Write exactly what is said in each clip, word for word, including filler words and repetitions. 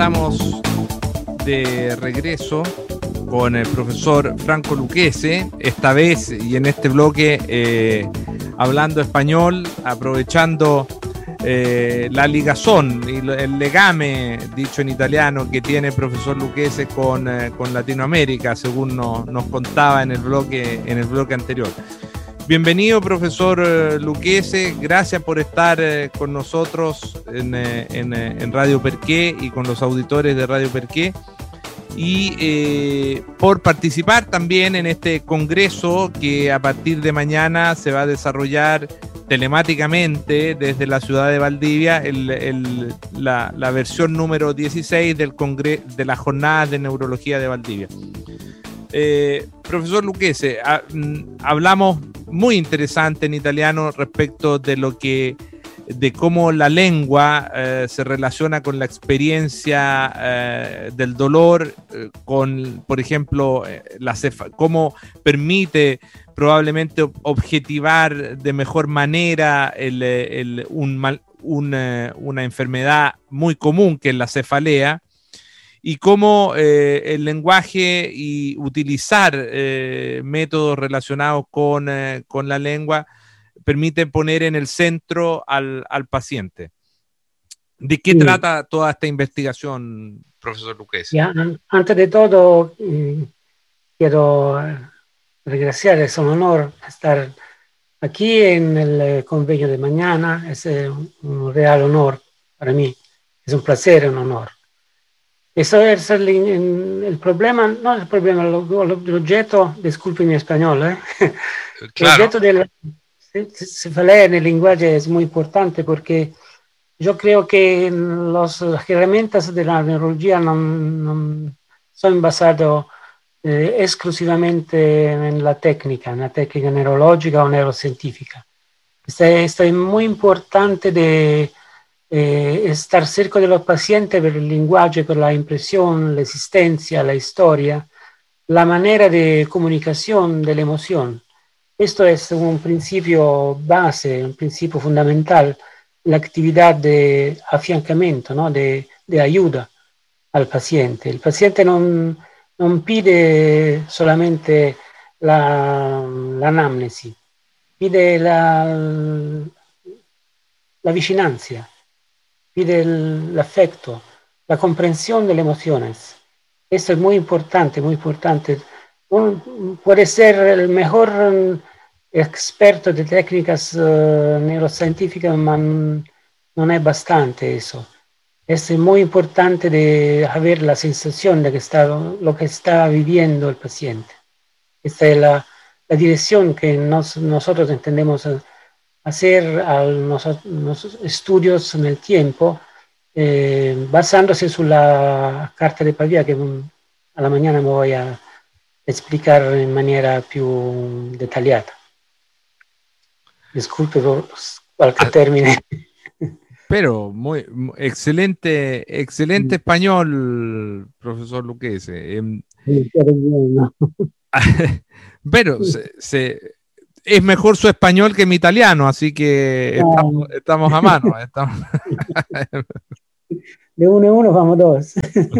Estamos de regreso con el profesor Franco Lucchese, esta vez y en este bloque eh, hablando español, aprovechando eh, la ligazón y el legame, dicho en italiano, que tiene el profesor Lucchese con, eh, con Latinoamérica, según nos, nos contaba en el bloque, en el bloque anterior. Bienvenido, profesor Lucchese, gracias por estar eh, con nosotros en, en, en Radio Perqué y con los auditores de Radio Perqué, y eh, por participar también en este congreso que a partir de mañana se va a desarrollar telemáticamente desde la ciudad de Valdivia, el, el, la, la versión número dieciséis del congre- de la jornada de neurología de Valdivia. Eh, profesor Lucchese, ha, hablamos muy interesante en italiano respecto de lo que, de cómo la lengua eh, se relaciona con la experiencia eh, del dolor, eh, con, por ejemplo, eh, la cefa, cómo permite probablemente objetivar de mejor manera el, el, un mal, un, una enfermedad muy común que es la cefalea. Y cómo eh, el lenguaje y utilizar eh, métodos relacionados con, eh, con la lengua permiten poner en el centro al, al paciente. ¿De qué sí. trata toda esta investigación, profesor Lucchese? Ya, antes de todo, eh, quiero agradecer, es un honor estar aquí en el convenio de mañana, es un real honor para mí, es un placer, un honor. Eso es el, el problema, no el problema, el objeto, disculpe mi español, ¿eh? Claro. El objeto de la cefalea en el lenguaje es muy importante porque yo creo que los, las herramientas de la neurología no, no son basadas eh, exclusivamente en la técnica, en la técnica neurológica o neurocientífica. Esto es, esto es muy importante de Eh, estar cerca de los pacientes por el lenguaje, por la impresión, la existencia, la historia, la manera de comunicación de la emoción. Esto es un principio base, un principio fundamental, la actividad de afiancamiento, ¿no? de, de ayuda al paciente. El paciente no, no pide solamente la, la anamnesi, pide la, la vicinanza, pide el, el afecto, la comprensión de las emociones. Eso es muy importante, muy importante. Un, puede ser el mejor um, experto de técnicas uh, neurocientíficas, pero no es bastante eso. Es muy importante de saber la sensación de que está, lo que está viviendo el paciente. Esta es la, la dirección que nos, nosotros entendemos uh, hacer a los, los estudios en el tiempo, eh, basándose sulla carta de Pavia que a la mañana me voy a explicar en manera più detallata. Disculpe por cualquier término. Pero muy, muy excelente, excelente español, profesor Lucchese. Eh, sí, no. pero se, se es mejor su español que mi italiano, así que estamos, estamos a mano. Estamos... De uno en uno vamos dos.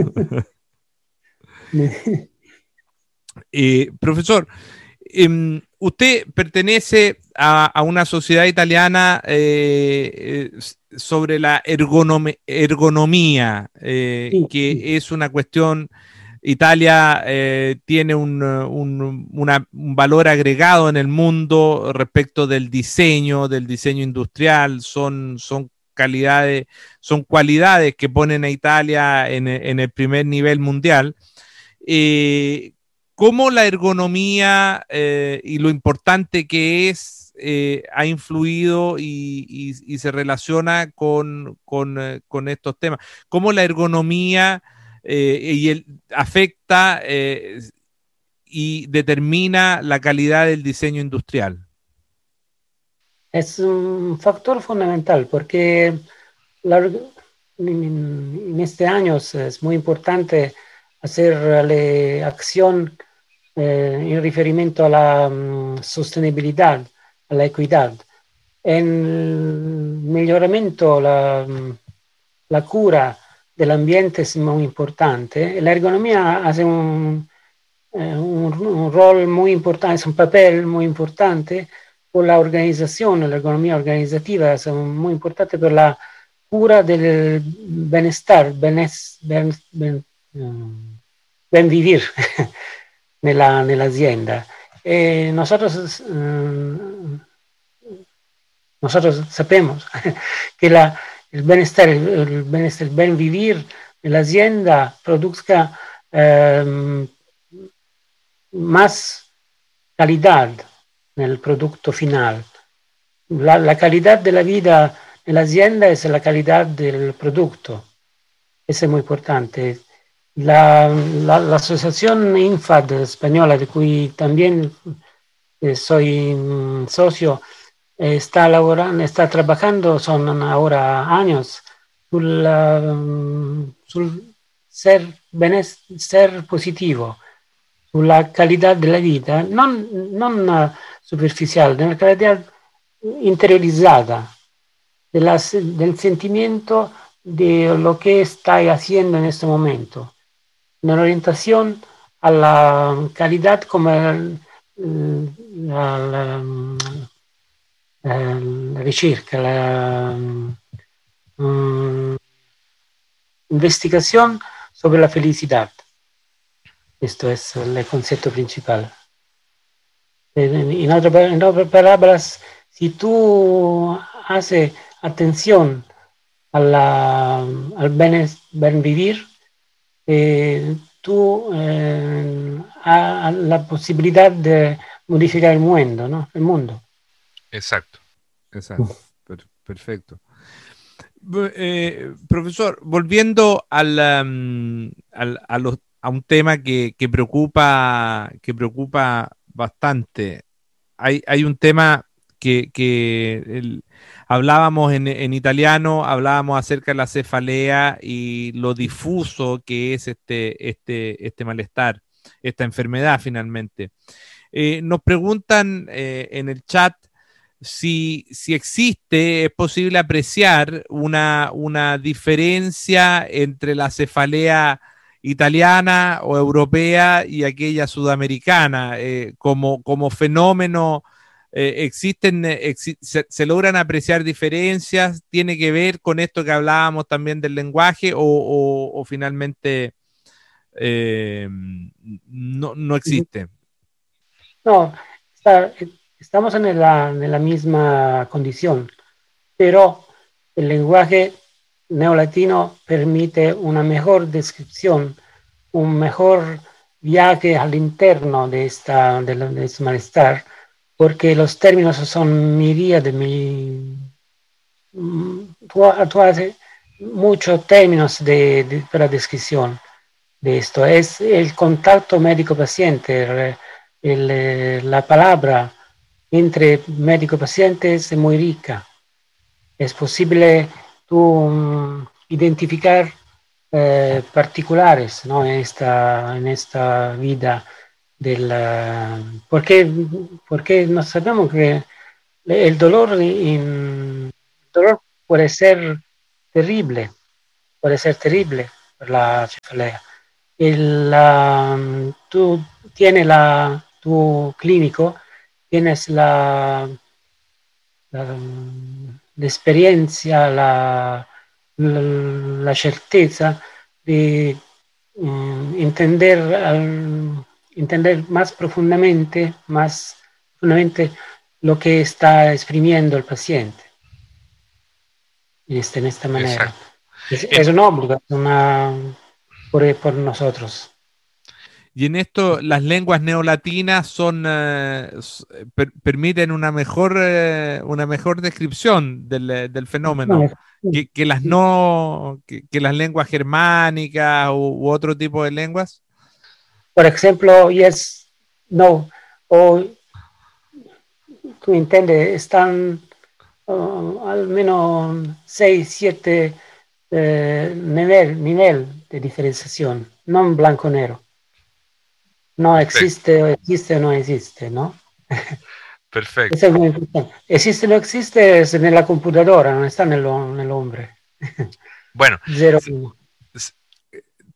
eh, profesor, eh, usted pertenece a, a una sociedad italiana eh, sobre la ergonom- ergonomía, eh, sí, que sí. es una cuestión... Italia eh, tiene un, un, una, un valor agregado en el mundo respecto del diseño, del diseño industrial, son, son calidades, son cualidades que ponen a Italia en, en el primer nivel mundial. Eh, ¿Cómo la ergonomía eh, y lo importante que es eh, ha influido y, y, y se relaciona con, con, eh, con estos temas? ¿Cómo la ergonomía Eh, y el, afecta eh, y determina la calidad del diseño industrial? Es un factor fundamental porque la, en, en este año es muy importante hacer la acción eh, en referimiento a la um, sostenibilidad, a la equidad. En el mejoramiento, la, la cura del ambiente es muy importante. La ergonomía hace un, eh, un, un rol muy importante, es un papel muy importante por la organización, la ergonomía organizativa es muy importante por la cura del bienestar, benes, ben, ben, ben vivir nella, nell'azienda. E nosotros, eh, nosotros sabemos que la, el bienestar, el, el bienestar, el buen vivir en la azienda produzca eh, más calidad en el producto final. La, la calidad de la vida en la azienda es la calidad del producto. Eso es muy importante. La, la, la asociación INFAD española, de cui también eh, soy mm, socio, eh, está laborando, está trabajando, son ahora años, sul, um, sul ser, benes, ser positivo, sulla calidad de la vida, non, non uh, superficial, de la calidad interiorizada, de la, del sentimiento de lo que está haciendo en este momento, una orientación a la calidad como el, la, la, la, ricerca, la um, investigación sobre la felicidad. Esto es el concepto principal. En, otras, en otras palabras, si tú haces atención a la, al buen, buen vivir, eh, tú eh, has la posibilidad de modificar el mundo, ¿no? El mundo. Exacto, exacto, per, perfecto. Eh, profesor, volviendo al, um, al, a, los, a un tema que, que preocupa, que preocupa bastante. Hay, hay un tema que, que el, hablábamos en, en italiano, hablábamos acerca de la cefalea y lo difuso que es este, este, este malestar, esta enfermedad finalmente. Eh, nos preguntan eh, en el chat si, si existe, es posible apreciar una, una diferencia entre la cefalea italiana o europea y aquella sudamericana, eh, como, como fenómeno, eh, existen, exi se, se logran apreciar diferencias, tiene que ver con esto que hablábamos también del lenguaje o, o, o finalmente eh, no, no existe. No, está, estamos en la, en la misma condición, pero el lenguaje neolatino permite una mejor descripción, un mejor viaje al interno de, esta, de, de este malestar, porque los términos son miríades, mi, tú, tú haces muchos términos de, de, para descripción de esto. Es el contacto médico-paciente, el, el, la palabra entre médico-paciente es muy rica. Es posible tú um, identificar eh, particulares, ¿no? en, esta, en esta vida del... Uh, porque, porque no sabemos que el dolor, in, el dolor puede ser terrible, puede ser terrible por la cefalea. El, uh, tú tienes la, tu clínico, tienes la, la, la experiencia, la, la, la certeza de um, entender, um, entender más profundamente, más profundamente lo que está exprimiendo el paciente en, este, en esta manera. Es, es un obligo, es una, por, por nosotros. Y en esto las lenguas neolatinas son eh, per, permiten una mejor eh, una mejor descripción del, del fenómeno que, que las no que, que las lenguas germánicas u, u otro tipo de lenguas. Por ejemplo, yes, no, o tú entiendes, están uh, al menos seis, siete eh, nivel, nivel de diferenciación, no en blanco-negro. No existe, o existe o no existe, ¿no? Perfecto. Eso es muy importante. Existe o no existe es en la computadora, no está en el, en el hombre. Bueno, Zero.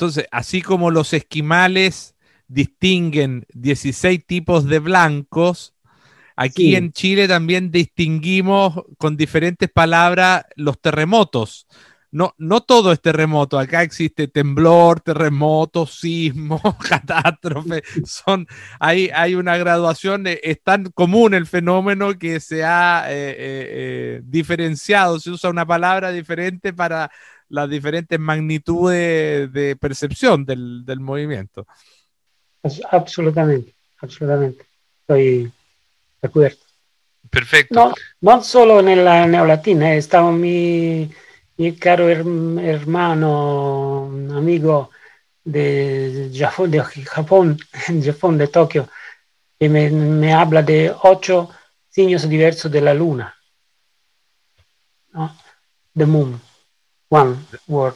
Entonces, así como los esquimales distinguen dieciséis tipos de blancos, aquí Sí, en Chile también distinguimos con diferentes palabras los terremotos. No, no todo es terremoto, acá existe temblor, terremoto, sismo, catástrofe, son, hay, hay una graduación, eh, es tan común el fenómeno que se ha eh, eh, eh, diferenciado, se usa una palabra diferente para las diferentes magnitudes de percepción del, del movimiento. as- absolutamente, absolutamente. Estoy de acuerdo. Perfecto. No, no solo nella neolatina, eh, stava mi, mi caro her- hermano, amigo de Japón, de Japón, Japón, de Tokio, que me, me habla de ocho signos diversos de la luna, ¿no? The moon, one word,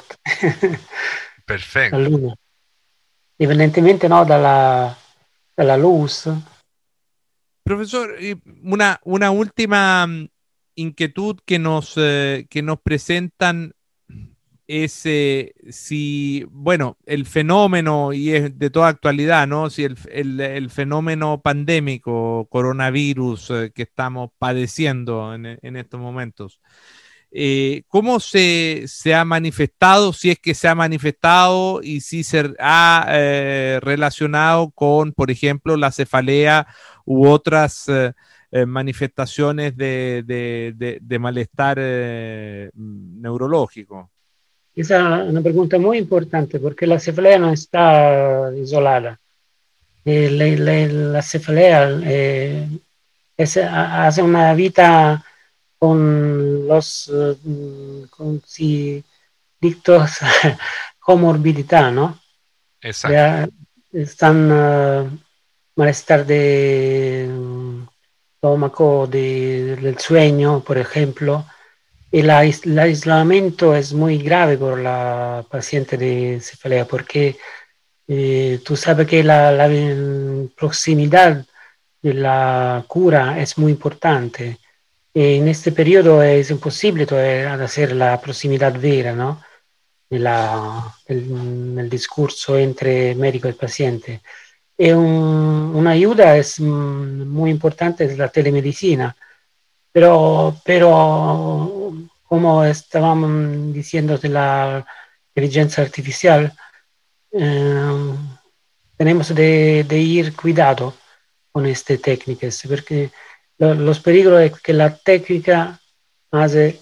la Perfecto. luna. Evidentemente no dalla, dalla luz. Profesor, y una, una última mm, inquietud que nos, eh, que nos presentan es eh, si, bueno, el fenómeno, y es de toda actualidad, ¿no? Si el, el- el fenómeno pandémico, coronavirus, eh, que estamos padeciendo en, en estos momentos, eh, ¿cómo se, se ha manifestado, si es que se ha manifestado y si se ha eh, relacionado con, por ejemplo, la cefalea u otras eh, eh, manifestaciones de, de- de- de malestar eh, neurológico? Esa es una pregunta muy importante porque la cefalea no está isolada. Eh, le- le- la cefalea eh, es- ha- hace una vida con los eh, con si dictos comorbidità, ¿no? Exacto. Ya están eh, malestar de mm, estómago, de- del sueño, por ejemplo. El, ais- el aislamiento es muy grave por la paciente de cefalea porque eh, tú sabes que la, la proximidad de la cura es muy importante. E en este periodo es imposible todavía hacer la proximidad vera, ¿no? La, el, el, discurso entre médico y paciente. Y un, una ayuda es mm, muy importante, es la telemedicina, pero, pero como estábamos diciendo de la inteligencia artificial, eh, tenemos de, de, ir cuidado con estas técnicas, porque lo, los peligros es que la técnica hace,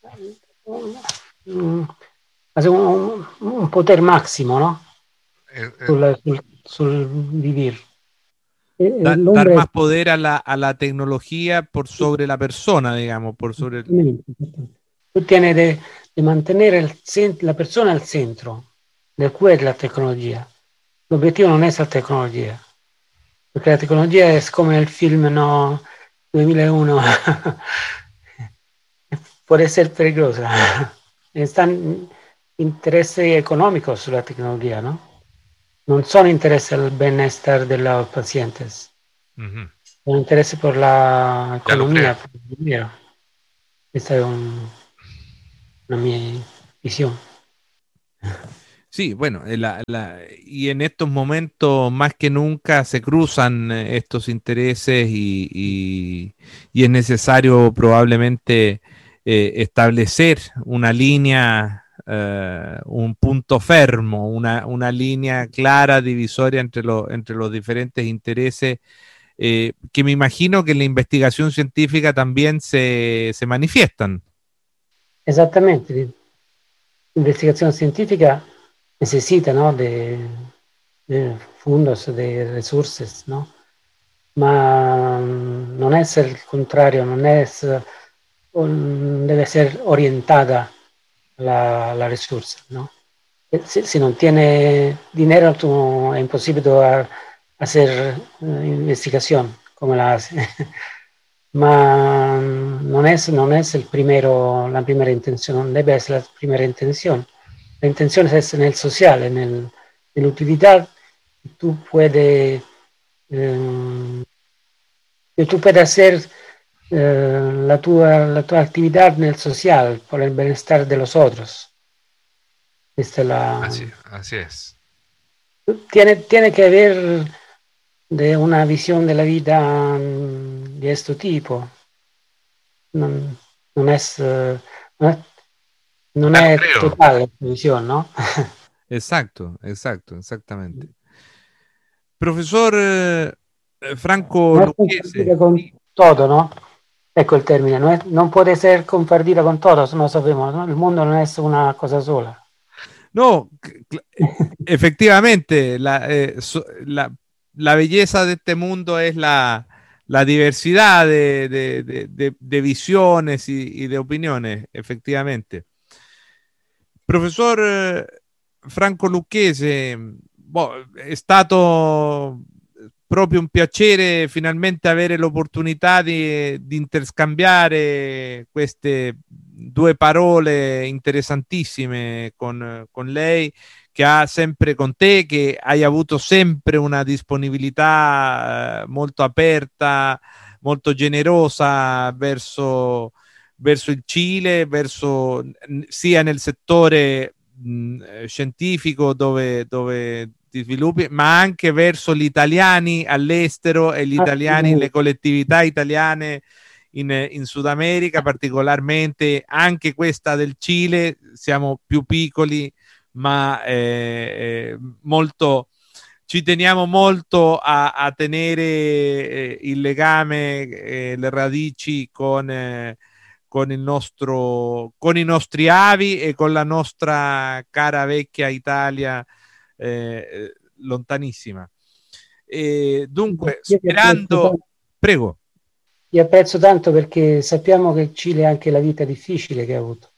um, hace un, un, poder máximo, ¿no? Eh, eh, Sul, sul, sul vivir. da- El dar hombre más poder a la, a la tecnología por sobre la persona, digamos, por sobre el... tú tienes de, de mantener el, la persona al centro del cuore della tecnologia. L'obiettivo non è la tecnologia, perché la tecnologia è come nel film no, duemilauno, può essere pericolosa. Están interessi económicos sulla tecnologia, ¿no? Non sono interessi al bienestar de los pacientes, Uh -huh. sono interessi per la Ya lo economia, creo. per il dinero. Questa è un, una mia visione. Sí, bueno, eh, la- la- y en estos momentos más que nunca se cruzan eh, estos intereses y, y- y es necesario probablemente eh, establecer una línea, eh, un punto fermo, una, una línea clara, divisoria entre, los entre los diferentes intereses, eh, que me imagino que en la investigación científica también se, se manifiestan. Esattamente, l'investigazione scientifica necessita, no, de, de fondos, de resources, ¿no? Ma non è il contrario, non è, deve ser orientada la, la risorsa, ¿no? Si, si, non tiene dinero, tu, è impossibile hacer investigación como la hace. Ma non è, non è il primero, la primera intenzione, non deve essere la primera intenzione. La intenzione deve essere nel sociale, nel, nell'utilità que tú puedes, eh, que tú puedes hacer eh, la, tua, la tua actividad nel social por el bienestar de los otros. Esta es la, Así, así es. tiene, tiene que haber de una visión de la vida um, de este tipo. Non, non è, uh, non è, non Ya lo è creo. totale la visión, ¿no? Exacto, exacto, exactamente. Profesor eh, eh, Franco No es Lucchese, compartida con todo, ¿no? Ecco il termine, no, es, no puede ser compartida con todo, no sabemos, ¿no? El mundo no es una cosa sola. no, efectivamente, la, eh, so, la, la, belleza de este mundo es la, la diversidad de, de, de, de, de visiones y, y, de opiniones, efectivamente. Professor eh, Franco Lucchese, boh, è stato proprio un piacere finalmente avere l'opportunità di, di interscambiare queste due parole interessantissime con, con lei, che ha sempre con te, che hai avuto sempre una disponibilità eh, molto aperta, molto generosa verso, verso il Cile, verso, sia nel settore mh, scientifico dove, dove ti sviluppi, ma anche verso gli italiani all'estero e gli italiani, le collettività italiane in, in Sud America, particolarmente anche questa del Cile. Siamo più piccoli, ma eh, molto, ci teniamo molto a, a tenere eh, il legame, eh, le radici con, eh, con, il nostro, con i nostri avi e con la nostra cara vecchia Italia eh, lontanissima. E dunque, sperando, prego. Ti apprezzo tanto perché sappiamo che il Cile ha anche la vita difficile che ha avuto.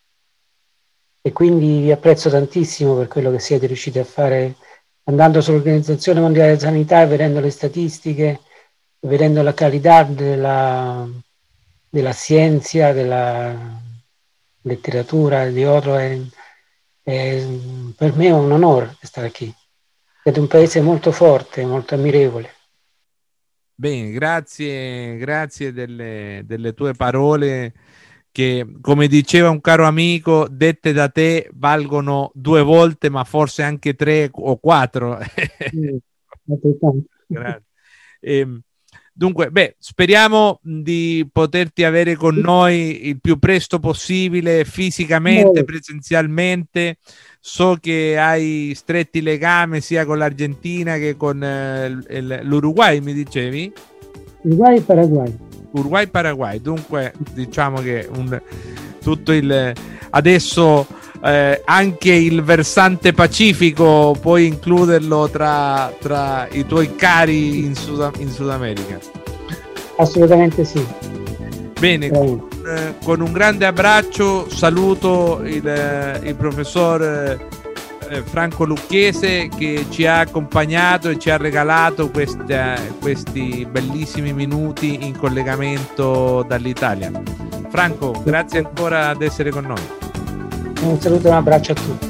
E quindi vi apprezzo tantissimo per quello che siete riusciti a fare andando sull'Organizzazione Mondiale della Sanità, vedendo le statistiche, vedendo la qualità della, della scienza, della letteratura, di otro. È, è, per me è un onore stare qui. Siete un paese molto forte, molto ammirevole. Bene, grazie, grazie delle, delle tue parole che, come diceva un caro amico, dette da te valgono due volte, ma forse anche tre o quattro. Mm, grazie. E, dunque, beh, speriamo di poterti avere con noi il più presto possibile, fisicamente, presenzialmente. So che hai stretti legami sia con l'Argentina che con eh, l'Uruguay, mi dicevi? Uruguay e Paraguay. Uruguay e Paraguay, dunque diciamo che un, tutto il adesso eh, anche il versante pacifico puoi includerlo tra, tra i tuoi cari in Sud, in Sud America. Assolutamente sì. Bene, con, eh, con un grande abbraccio saluto il, il professor eh, Franco Lucchese, che ci ha accompagnato e ci ha regalato questa, questi bellissimi minuti in collegamento dall'Italia. Franco, grazie ancora ad essere con noi. Un saluto e un abbraccio a tutti.